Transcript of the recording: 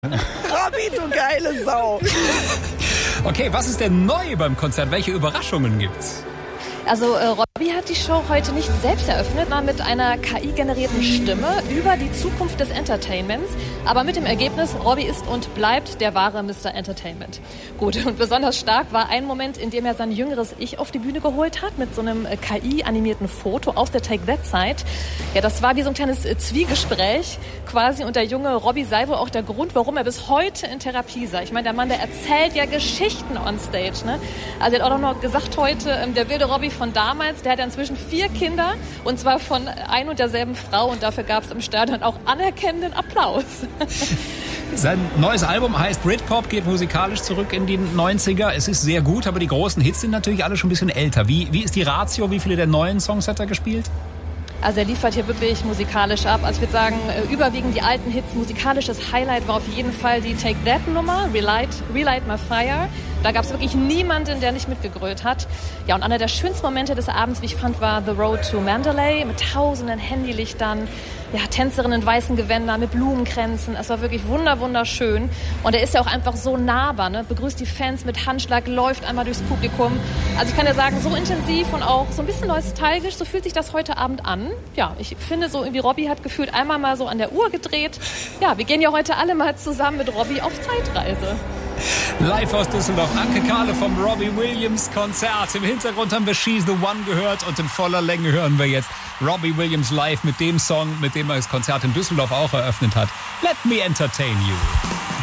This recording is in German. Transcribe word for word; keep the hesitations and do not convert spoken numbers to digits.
Robbie, du geile Sau. Okay, was ist denn neu beim Konzert? Welche Überraschungen gibt's? Also äh, Robbie hat die Show heute nicht selbst eröffnet, sondern mit einer K I-generierten Stimme über die Zukunft des Entertainments. Aber mit dem Ergebnis, Robbie ist und bleibt der wahre Mister Entertainment. Gut, und besonders stark war ein Moment, in dem er sein jüngeres Ich auf die Bühne geholt hat, mit so einem äh, K I-animierten Foto aus der Take That-Zeit. Ja, das war wie so ein kleines äh, Zwiegespräch quasi. Und der junge Robbie sei wohl auch der Grund, warum er bis heute in Therapie sei. Ich meine, der Mann, der erzählt ja Geschichten on Stage, ne? Also er hat auch noch gesagt heute, ähm, der wilde Robbie von damals, der hat inzwischen vier Kinder und zwar von ein und derselben Frau und dafür gab es im Stadion auch anerkennenden Applaus. Sein neues Album heißt Britpop, geht musikalisch zurück in die neunziger. Es ist sehr gut, aber die großen Hits sind natürlich alle schon ein bisschen älter. Wie, wie ist die Ratio? Wie viele der neuen Songs hat er gespielt? Also er liefert hier wirklich musikalisch ab. Also ich würde sagen, überwiegend die alten Hits. Musikalisches Highlight war auf jeden Fall die Take That Nummer, Relight, Relight My Fire. Da gab es wirklich niemanden, der nicht mitgegrölt hat. Ja, und einer der schönsten Momente des Abends, wie ich fand, war The Road to Mandalay mit tausenden Handylichtern, ja, Tänzerinnen in weißen Gewändern mit Blumenkränzen. Es war wirklich wunder, wunderschön. Und er ist ja auch einfach so nahbar, ne? Begrüßt die Fans mit Handschlag, läuft einmal durchs Publikum. Also ich kann ja sagen, so intensiv und auch so ein bisschen nostalgisch, so fühlt sich das heute Abend an. Ja, ich finde so irgendwie, Robbie hat gefühlt einmal mal so an der Uhr gedreht. Ja, wir gehen ja heute alle mal zusammen mit Robbie auf Zeitreise. Live aus Düsseldorf, Anke Kahle vom Robbie Williams Konzert. Im Hintergrund haben wir She's the One gehört und in voller Länge hören wir jetzt Robbie Williams live mit dem Song, mit dem er das Konzert in Düsseldorf auch eröffnet hat. Let me entertain you.